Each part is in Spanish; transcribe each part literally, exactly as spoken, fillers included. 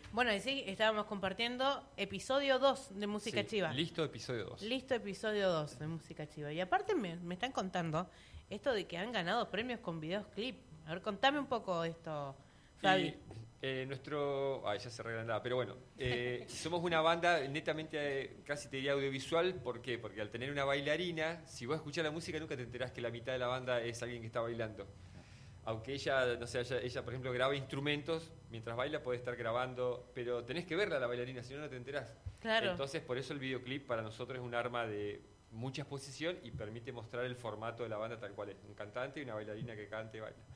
Bueno, y sí, estábamos compartiendo episodio dos de Música Sí, Chiva. Listo, episodio dos. Listo, episodio dos de Música Chiva. Y aparte me, me están contando esto de que han ganado premios con videos clip. A ver, contame un poco esto, Fabi. Y, eh, nuestro... Ay, ya se arregla, pero bueno. Eh, somos una banda netamente, eh, casi te diría audiovisual. ¿Por qué? Porque al tener una bailarina, si vos escuchás la música nunca te enterás que la mitad de la banda es alguien que está bailando. Aunque ella, no sé, ella, ella, por ejemplo, graba instrumentos, mientras baila puede estar grabando, pero tenés que verla a la bailarina, si no, no te enterás. Claro. Entonces, por eso el videoclip para nosotros es un arma de mucha exposición y permite mostrar el formato de la banda tal cual es. Un cantante y una bailarina que cante y baila.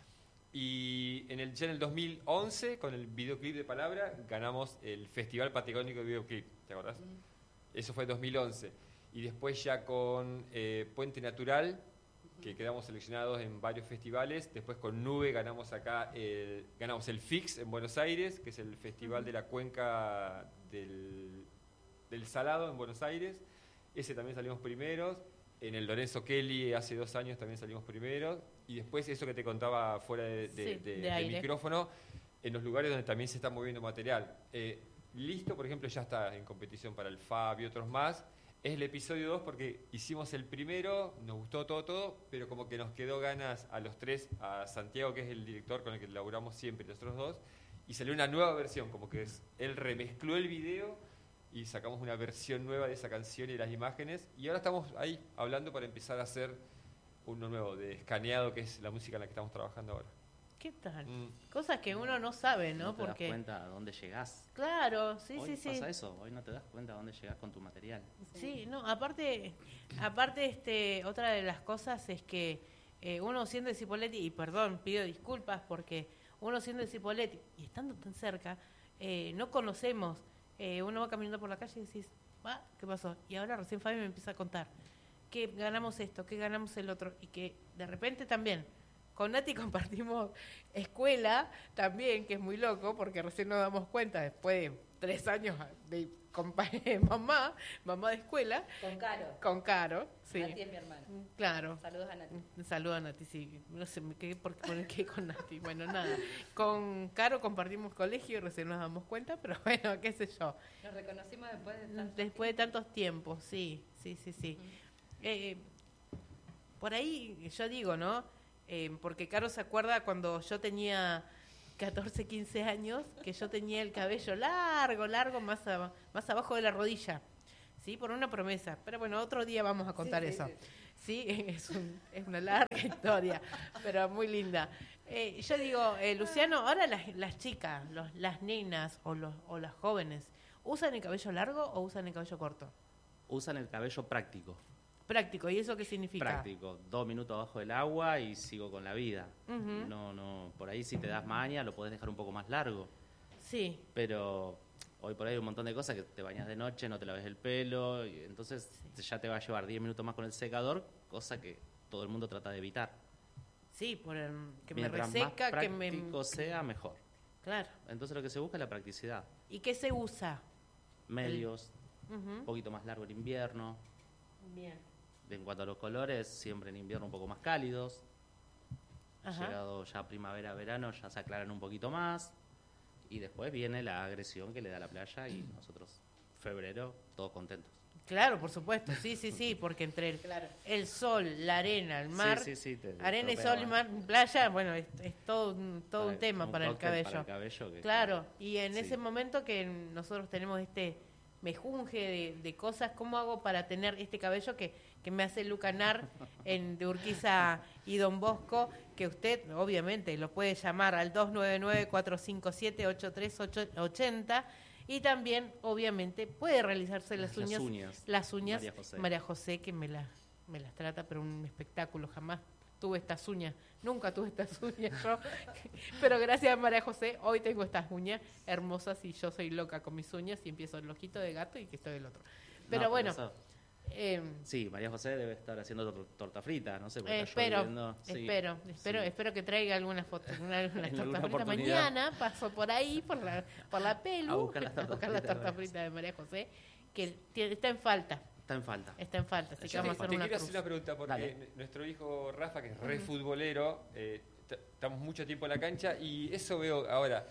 Y en el, ya en el dos mil once, con el videoclip de Palabra, ganamos el Festival Patagónico de Videoclip, ¿te acordás? Mm. Eso fue en dos mil once. Y después ya con eh, Puente Natural, que quedamos seleccionados en varios festivales. Después con Nube ganamos acá, el, ganamos el F I X en Buenos Aires, que es el Festival uh-huh. de la Cuenca del, del Salado en Buenos Aires. Ese también salimos primeros. En el Lorenzo Kelly hace dos años también salimos primeros. Y después eso que te contaba fuera de, de, sí, de, de, de micrófono, en los lugares donde también se está moviendo material. Eh, Listo, por ejemplo, ya está en competición para el F A B y otros más. Es el episodio dos porque hicimos el primero, nos gustó todo, todo, pero como que nos quedó ganas a los tres, a Santiago, que es el director con el que laburamos siempre, nosotros dos, y salió una nueva versión, como que es, él remezcló el video y sacamos una versión nueva de esa canción y de las imágenes, y ahora estamos ahí hablando para empezar a hacer uno nuevo, de escaneado, que es la música en la que estamos trabajando ahora. ¿Qué tal? Mm. Cosas que uno no sabe, ¿no? No te Porque das cuenta a dónde llegás. Claro, sí, hoy sí, sí. pasa eso, hoy no te das cuenta a dónde llegás con tu material. Sí, sí no, aparte, aparte este, otra de las cosas es que eh, uno siendo de Cipolletti, y perdón, pido disculpas porque uno siendo de Cipolletti y estando tan cerca, eh, no conocemos, eh, uno va caminando por la calle y decís, ¿ah? ¿Qué pasó? Y ahora recién Fabi me empieza a contar que ganamos esto, que ganamos el otro, y que de repente también con Nati compartimos escuela también, que es muy loco, porque recién nos damos cuenta, después de tres años de compa- mamá, mamá de escuela. Con Caro. Con Caro, sí. Nati es mi hermana. Claro. Saludos a Nati. Saludos a Nati, sí. No sé, me quedé por poner qué con Nati. Bueno, nada. Con Caro compartimos colegio y recién nos damos cuenta, pero bueno, qué sé yo. Nos reconocimos después de tantos Después de tantos tiempos, sí, sí, sí, sí. Uh-huh. eh, por ahí yo digo, ¿no? Eh, porque Caro se acuerda cuando yo tenía catorce, quince años, que yo tenía el cabello largo, largo, más, a, más abajo de la rodilla, ¿sí? Por una promesa. Pero bueno, otro día vamos a contar sí, eso. Sí, sí. ¿Sí? Es, un, es una larga historia, pero muy linda. Eh, yo digo, eh, Luciano, ahora las, las chicas, los, las nenas o, los, o las jóvenes, ¿usan el cabello largo o usan el cabello corto? Usan el cabello práctico. Práctico, ¿y eso qué significa? Práctico, dos minutos abajo del agua y sigo con la vida. Uh-huh. No, no, por ahí si te das maña lo podés dejar un poco más largo. Sí. Pero hoy por ahí hay un montón de cosas que te bañas de noche, no te laves el pelo, y entonces sí. ya te va a llevar diez minutos más con el secador, cosa que todo el mundo trata de evitar. Sí, por el, que Mientras me reseca, más que me... práctico sea, mejor. Claro. Entonces lo que se busca es la practicidad. ¿Y qué se usa? Medios, el... uh-huh. un poquito más largo en invierno. Bien. En cuanto a los colores, siempre en invierno un poco más cálidos. Ajá. Llegado ya primavera, verano, ya se aclaran un poquito más. Y después viene la agresión que le da la playa y nosotros, febrero, todos contentos. Claro, por supuesto, sí, sí, sí, porque entre el, claro. el sol, la arena, el mar, sí, sí, sí, te, arena te y sol y mar, playa, bueno, es, es todo, un, todo para, un tema un para el cabello. Para el cabello que claro, y en sí. ese momento que nosotros tenemos este mejunje de, de cosas, ¿cómo hago para tener este cabello que, que me hace lucanar en de Urquiza y Don Bosco, que usted obviamente lo puede llamar al dos nueve nueve, cuatro cinco siete, ocho tres ocho cero y también obviamente puede realizarse las uñas, las uñas, las uñas María José, María José que me las me las trata, pero un espectáculo, jamás tuve estas uñas, nunca tuve estas uñas yo, pero gracias a María José hoy tengo estas uñas hermosas y yo soy loca con mis uñas y empiezo el ojito de gato y que estoy el otro. Pero no, bueno, eso, eh, sí, María José debe estar haciendo tor- torta frita, no sé, eh, espero, sí, espero, espero, sí. espero que traiga alguna foto, una, una torta frita mañana, paso por ahí por la por la pelu, a buscar la torta, a buscar la torta frita de María José, que tiene, está en falta. Está en falta. Está en falta, así que vamos te, a hacer te una quiero cruz. hacer una pregunta, porque Dale. nuestro hijo Rafa, que es re futbolero, eh, t- estamos mucho tiempo en la cancha y eso veo ahora.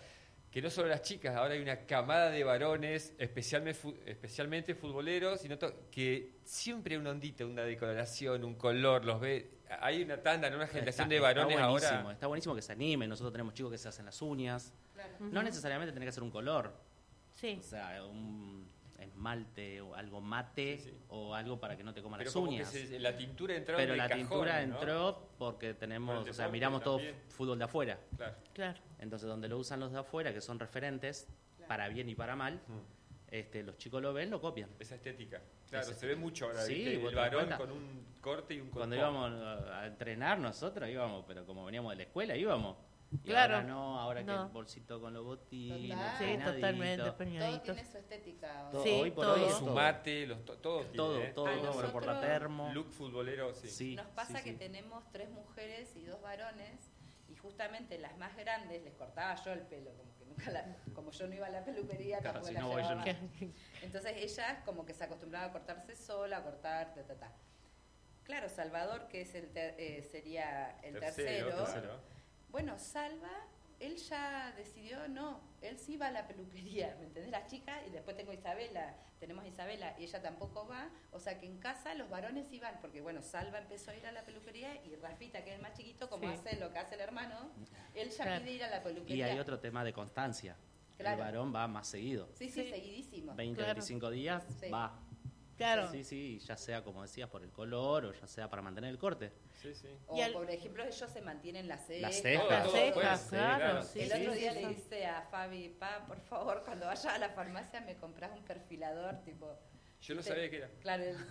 que no solo las chicas, ahora hay una camada de varones, especialmente, fu- especialmente futboleros, y noto que siempre hay una ondita, una decoloración, un color, los ve. Hay una tanda, ¿no? Una generación Está- de varones está buenísimo, ahora. Está buenísimo que se animen. Nosotros tenemos chicos que se hacen las uñas. Claro. No necesariamente tiene que ser un color. Sí. O sea, un esmalte o algo mate Sí, sí. o algo para que no te coman Pero las como que uñas. se- la tintura entró Pero de la cajón, tintura ¿no? entró porque tenemos, Por el o sea, deporte miramos todo también. fútbol de afuera. Claro. Claro. Entonces, donde lo usan los de afuera, que son referentes, Claro. para bien y para mal, Mm. este, los chicos lo ven, lo copian. Esa estética. Claro, Esa se ve mucho ahora, Sí, ¿viste? vos El te das varón cuenta. con un corte y un Cuando corpón. íbamos a a entrenar nosotros íbamos, pero como veníamos de la escuela íbamos. Y Claro. ahora no, ahora que No. el bolsito con los botines, Total. Sí, peinadito, totalmente, Todo peñaditos. tiene su estética. todo- Sí, hoy por todo. hoy es Su todo. mate, los, to- todo tiene, Todo, ¿eh? todo, A todo, nosotros- por la termo. Look futbolero, sí. Sí, Nos pasa sí, que sí. tenemos tres mujeres y dos varones y justamente las más grandes les cortaba yo el pelo, como que nunca la, como yo no iba a la peluquería, Claro, tampoco si la no voy yo llevaba. no. Entonces ella como que se acostumbraba a cortarse sola, a cortar, ta, ta, ta. Claro, Salvador, que es el ter- eh, sería el tercero, tercero. bueno, Salva, él ya decidió, no, él sí va a la peluquería, ¿me entendés? La chica, y después tengo Isabela, tenemos a Isabela, y ella tampoco va, o sea que en casa los varones sí van, porque bueno, Salva empezó a ir a la peluquería y Rafita, que es el más chiquito, como Sí. hace lo que hace el hermano, él ya Claro. pide ir a la Y peluquería. hay otro tema de constancia. Claro. El varón va más seguido. Sí, sí, Sí. seguidísimo. veinte, Claro. veinticinco días, Sí. va. Claro. Sí, sí, ya sea como decías, por el color o ya sea para mantener el corte. Sí, sí. O Y al- por ejemplo, ellos se mantienen las cejas. Las cejas. Las Todo, cejas, pues, sí, claro, claro. sí, el sí, otro sí, día sí. le dice a Fabi, pa, por favor, cuando vayas a la farmacia me compras un perfilador, tipo... Yo no ¿viste? sabía qué era. Claro, el-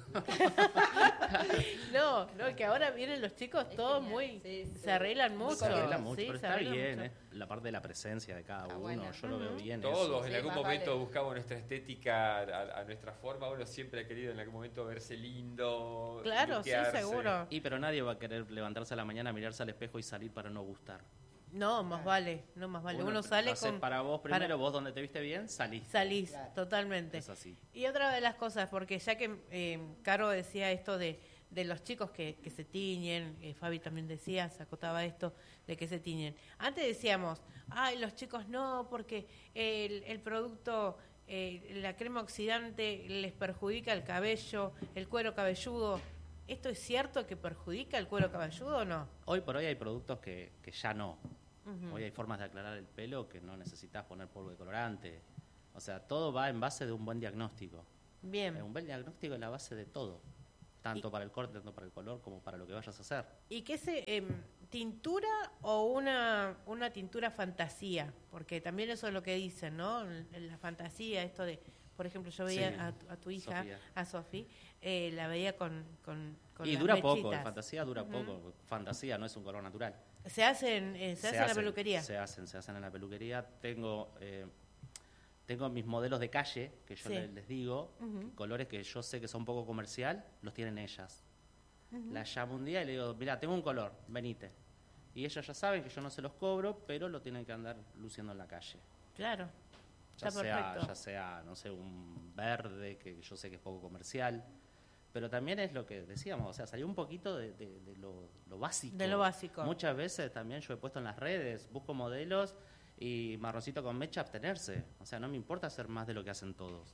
No, no, que ahora vienen los chicos Es todos genial, muy... sí, sí. Se arreglan mucho. Se arregla mucho, sí, pero se está arreglan bien, mucho. ¿eh? La parte de la presencia de cada Está uno, buena. yo lo veo Ujú. bien. Todos eso. en Sí, algún más momento vale. buscamos nuestra estética a, a nuestra forma. Uno siempre ha querido en algún momento verse lindo. Claro, sí, luquearse. seguro. Y pero nadie va a querer levantarse a la mañana, mirarse al espejo y salir para no gustar. No, más vale, no más vale. Uno, lo sale haces con... para vos primero, para- vos donde te viste bien, salís. Salís, Claro. totalmente. Es así. Y otra de las cosas, porque ya que eh, Caro decía esto de, de los chicos que, que se tiñen, eh, Fabi también decía, se acotaba esto de que se tiñen. Antes decíamos, ay, los chicos no, porque el, el producto, eh, la crema oxidante les perjudica el cabello, el cuero cabelludo. ¿Esto es cierto que perjudica el cuero cabelludo o no? Hoy por hoy hay productos que, que ya no. Ujú. Hoy hay formas de aclarar el pelo que no necesitas poner polvo de colorante. O sea, todo va en base de un buen diagnóstico. Bien. Eh, Un buen diagnóstico es la base de todo. Tanto Y- para el corte, tanto para el color, como para lo que vayas a hacer. ¿Y qué se em, tintura o una, una tintura fantasía? Porque también eso es lo que dicen, ¿no? En- en la fantasía, esto de, por ejemplo, yo veía Sí, a, tu- a tu hija, Sofía. a Sofía, eh, la veía con, con, con Y las dura poco, mechitas. en fantasía dura Ujú. poco. Fantasía no es un color natural. Se hacen, eh, se, hacen en la peluquería. Se hacen, se hacen en la peluquería. Tengo eh, tengo mis modelos de calle, que yo Sí. le- les digo, Ujú. colores que yo sé que son un poco comercial, los tienen ellas. Ujú. La llamo un día y le digo, mira, tengo un color, venite. Y ellos ya saben que yo no se los cobro, pero lo tienen que andar luciendo en la calle. Claro, Ya está sea, perfecto. ya sea, no sé, un verde, que yo sé que es poco comercial. Pero también es lo que decíamos, o sea, salió un poquito de, de- de lo, lo básico. De lo básico. Muchas veces también yo he puesto en las redes, busco modelos y marroncito con mecha abstenerse. O sea, no me importa hacer más de lo que hacen todos.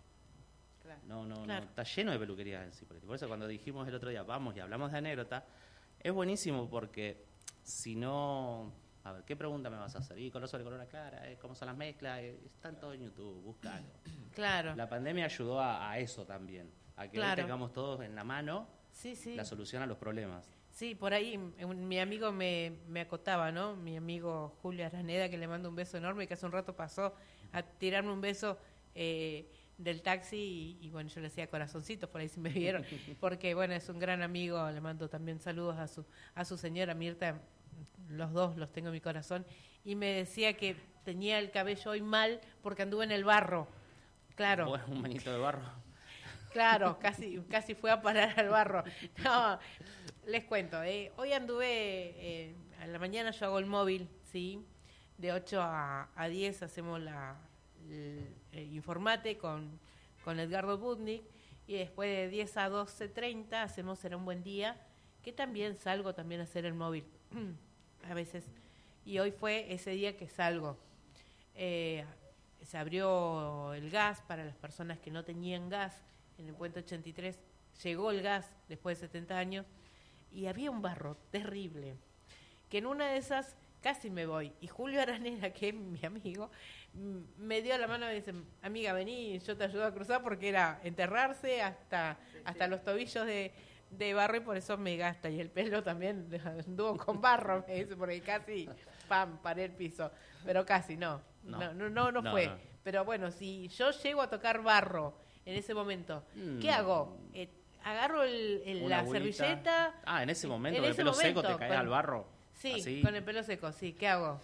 Claro. No, no, Claro. no. Está lleno de peluquerías en Cipolletti. Por eso cuando dijimos el otro día, vamos y hablamos de anécdota, es buenísimo porque si no... A ver, ¿qué pregunta me vas a hacer? Y color sobre color a clara, ¿eh? ¿Cómo son las mezclas? Eh, Están todo en YouTube, búscalo. Claro, La pandemia ayudó a, a eso también, a que hoy Claro. tengamos todos en la mano sí, sí. la solución a los problemas. Sí, por ahí un- mi amigo me, me acotaba, ¿no? Mi amigo Julio Araneda, que le mando un beso enorme, que hace un rato pasó a tirarme un beso eh, del taxi y, y, bueno, yo le hacía corazoncitos, por ahí si me vieron, porque bueno, es un gran amigo, le mando también saludos a su, a su señora Mirta, los dos los tengo en mi corazón, y me decía que tenía el cabello hoy mal porque anduve en el barro. Claro. Bueno, un manito de barro. Claro, casi, casi fue a parar al barro. No, les cuento, eh, hoy anduve, eh, a la mañana yo hago el móvil, ¿sí? De ocho a, a diez hacemos la, el, el informate con, con Edgardo Budnik y después de diez a doce treinta hacemos Será un buen día, que también salgo también a hacer el móvil, a veces. Y hoy fue ese día que salgo. eh, se abrió el gas para las personas que no tenían gas. En el puente ochenta y tres llegó el gas después de setenta años y había un barro terrible, que en una de esas casi me voy. Y Julio Araneda, que es mi amigo, m- me dio la mano y me dice, amiga, vení, yo te ayudo a cruzar, porque era enterrarse hasta, Sí, hasta sí. los tobillos de, de barro, y por eso me gasta. Y el pelo también anduvo con barro, me dice, porque casi, pam, paré el piso. Pero casi, no. No, No. no, no, no No, fue. no. Pero bueno, si yo llego a tocar barro en ese momento, ¿qué Mm. hago? Eh, agarro el, el- Una la agüita. servilleta. Ah, en ese momento, En con el ese pelo seco, momento, te caes con- al barro. Sí, así, con el pelo seco, sí. ¿Qué hago?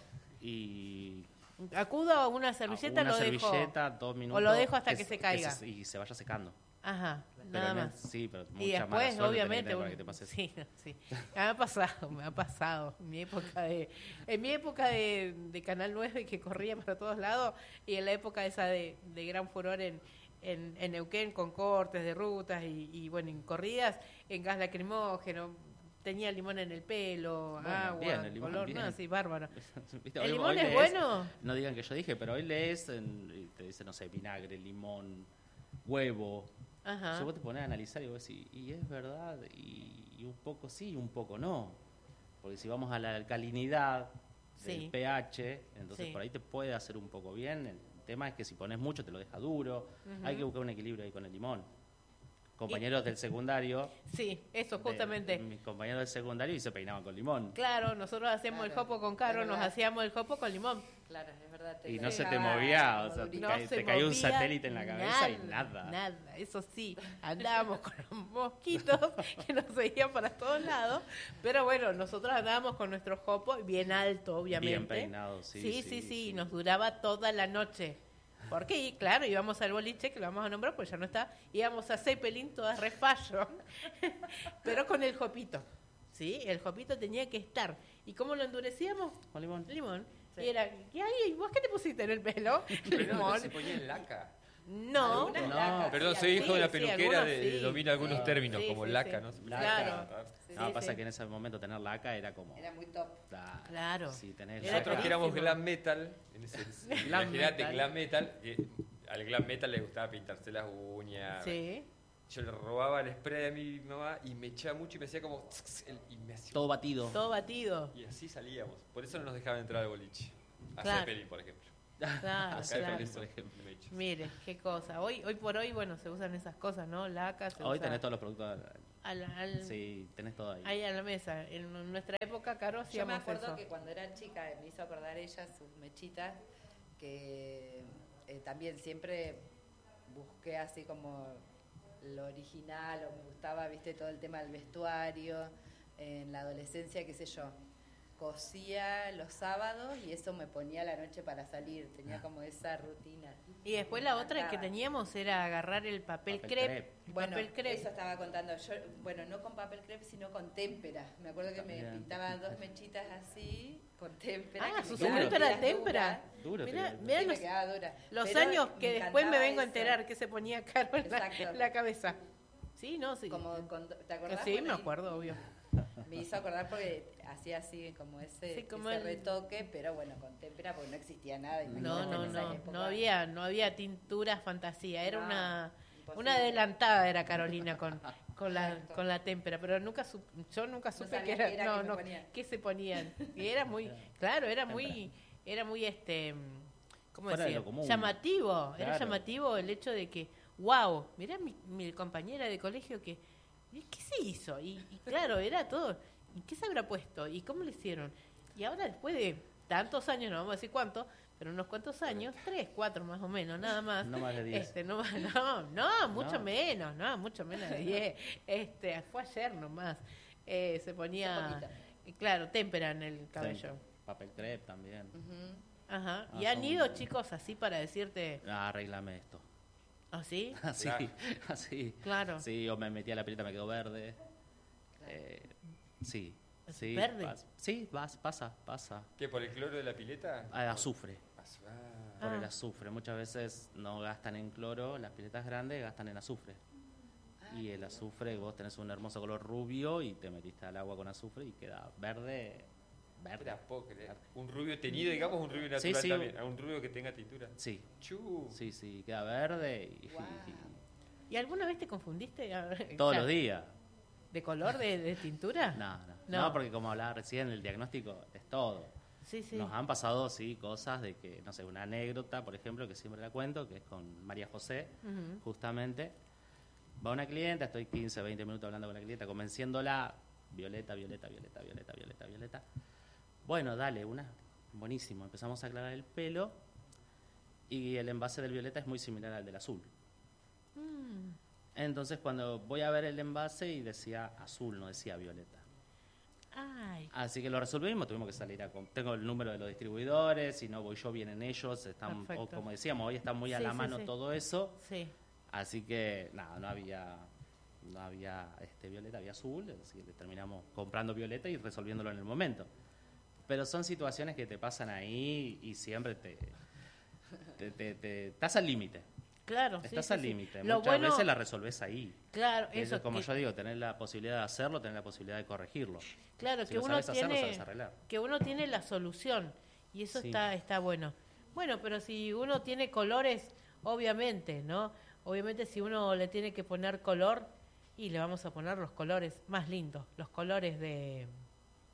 Y Acudo a una servilleta, una lo dejo. servilleta, dos minutos. o lo dejo hasta que se caiga. se- y se vaya secando. Ajá, Pero nada en el- más. Sí, pero mucha Y mala después, suerte tenés que obviamente, tener para un- que te pase eso. sí, sí. Me ha pasado, me ha pasado. En mi época de, en mi época de, de Canal nueve, que corría para todos lados, y en la época esa de, de gran furor en, en, en Neuquén, con cortes de rutas y, y bueno, en corridas, en gas lacrimógeno, tenía limón en el pelo, Bueno, agua, bien, el limón, color, bien. no, sí, bárbaro. ¿Viste? ¿El Hoy- limón hoy es lees- bueno? No digan que yo dije, pero hoy lees en- y te dice, no sé, vinagre, limón, huevo. Ajá. Si vos te pones a analizar y vos decís, y es verdad, y, y un poco sí, y un poco no. Porque si vamos a la alcalinidad del Sí. pH, entonces Sí. por ahí te puede hacer un poco bien. El tema es que si pones mucho te lo deja duro. Ujú. Hay que buscar un equilibrio ahí con el limón. Compañeros del secundario, Sí, eso, de- justamente. mis compañeros del secundario y se peinaban con limón. Claro, nosotros hacíamos el Claro, jopo con Caro, es nos verdad. hacíamos el jopo con limón. Claro, es verdad. Y no se te pegaba movía, como o sea, te, durito. No cae- se te caía un movía satélite en la cabeza y nada. Nada, eso sí, andábamos con los mosquitos que nos seguían para todos lados, pero bueno, nosotros andábamos con nuestro jopo bien alto, obviamente. Bien peinado, sí, Sí, sí, sí, sí, sí. y nos duraba toda la noche. Porque, y claro, íbamos al boliche, que lo vamos a nombrar, pues ya no está, íbamos a Zeppelin, todas refallo, pero con el jopito, ¿sí? El jopito tenía que estar. ¿Y cómo lo endurecíamos? Con limón. Limón. Sí. Y era, ¿y ahí, vos qué te pusiste en el pelo? Pero no, Limón. no se ponía en laca. No, Algunas No, lacas, Perdón, sí, soy hijo de una sí, peluquera, algunos de, sí. domina algunos Sí. términos, Sí, como sí, laca, sí. ¿no? Claro. Sí, No, sí, pasa sí. que en ese momento tener laca era como... Era muy top. da- Claro. Si tenés Era Nosotros laca- que éramos carísimo. glam metal, en ese, Glam imagínate, metal. glam metal, que al glam metal le gustaba pintarse las uñas. Sí. Yo le robaba el spray a mi mamá y me echaba mucho y me hacía como... tsk, el- y me hacía- todo batido. Todo batido. Y así salíamos. Por eso no nos dejaban entrar al boliche. A Claro. Zeppelin, por ejemplo. Claro, Acá de claro. Feliz, por ejemplo. me echo. Mire, qué cosa. Hoy hoy por hoy, bueno, se usan esas cosas, ¿no? Laca, se Hoy usa tenés todos los productos. al, al- Sí, tenés todo ahí. ahí a la mesa. En nuestra época, Caro, Yo me hacíamos acuerdo eso. que cuando era chica me hizo acordar ella sus mechitas, que eh, también siempre busqué así como lo original, o me gustaba, viste, todo el tema del vestuario, en la adolescencia, qué sé yo. Cosía los sábados y eso me ponía la noche para salir, tenía como esa rutina. Y después Me la otra que encantaba. teníamos era agarrar el papel, Papel crepe. crepe. el Bueno, papel crepe. eso estaba contando yo, bueno, no con papel crepe, sino con témpera. Me acuerdo que me También. pintaba dos mechitas así, con témpera. Ah, que me su quedaban secreto era duras, témpera. Duro, Mirá, te- mirá Sí, me los, quedaba dura. los Pero años me que después me encantaba vengo a eso. enterar que se ponía Caro en la, Exacto. en la cabeza. Sí, no, sí. Como con- ¿te Que acordás? sí, Bueno, me y acuerdo, obvio. Me hizo acordar porque hacía así como ese, Sí, como ese el- retoque, pero bueno, con témpera porque no existía nada. No, imagínate no, en esa no. época. No había, no había tintura fantasía. Era No, una, imposible. una adelantada era Carolina con, con la, Exacto. con la témpera, pero nunca sup- yo nunca supe sabía que era, qué era no, que me no, ponía. qué se ponían. Y era muy, claro, era muy, era muy este, ¿cómo Fuera de decir? lo común. Llamativo, era Claro. llamativo el hecho de que, wow, mirá mi, mi compañera de colegio que, ¿y ¿qué se hizo? Y, y claro, era todo, ¿y qué se habrá puesto? ¿Y cómo lo hicieron? Y ahora después de tantos años, no vamos a decir cuánto, pero unos cuantos años, tres, cuatro más o menos, nada más. No más de diez. Este, no, no, no, mucho No. menos, no, mucho menos de diez. Este, fue ayer nomás. Eh, se ponía, Hace poquito. claro, témpera en el cabello. Sí. Papel crepe también. Ujú. Ajá. Ah, y han son- ido chicos así para decirte, Ah, arreglame esto. ¿así? Así, Claro. así. Claro. Sí, o me metí a la pileta, me quedó verde. Eh, sí. ¿Es Sí, verde? pas- sí, vas, pasa, pasa. ¿Qué, por el cloro de la pileta? Ah, azufre. Ah, Por Ah. el azufre. Muchas veces no gastan en cloro, las piletas grandes gastan en azufre. Ah, Y el azufre, vos tenés un hermoso color rubio y te metiste al agua con azufre y queda verde. Verde. La puedo creer. Un rubio teñido, digamos, un rubio natural Sí, sí. también. A un rubio que tenga tintura. Sí, Chu. sí, sí, queda verde y, Guau. ¿Y alguna vez te confundiste? y todos O sea, los días. ¿De color, de, de tintura? No, no, No. no, porque como hablaba recién, el diagnóstico es todo. Sí, sí. Nos han pasado, sí, cosas de que, no sé, una anécdota, por ejemplo, que siempre la cuento, que es con María José, Ujú. justamente. Va una clienta, estoy quince, veinte minutos hablando con la clienta, convenciéndola, violeta, violeta, violeta, violeta, violeta, violeta. Bueno, dale, una, buenísimo. Empezamos a aclarar el pelo y el envase del violeta es muy similar al del azul. Mm. Entonces, cuando voy a ver el envase y decía azul, no decía violeta. Ay, Así que lo resolvimos, tuvimos que salir a... com- Tengo el número de los distribuidores, si no voy yo, vienen ellos. Están, o Perfecto. como decíamos, hoy está muy a Sí, la sí, mano sí. todo eso. sí. Así que, nada, no había... No había este violeta, había azul, así que terminamos comprando violeta y resolviéndolo en el momento. Pero son situaciones que te pasan ahí y siempre te... te, te- te- estás al límite. Claro, sí, Estás sí, al sí. límite. Lo Muchas bueno, veces la resolves ahí. claro, Que eso, es como que, yo digo, tener la posibilidad de hacerlo, tener la posibilidad de corregirlo. claro, Si que lo uno sabes hacer, lo tiene, sabes arreglar. que uno tiene la solución y eso Sí. está, está bueno. Bueno, pero si uno tiene colores, obviamente, ¿no? Obviamente si uno le tiene que poner color y le vamos a poner los colores más lindos, los colores de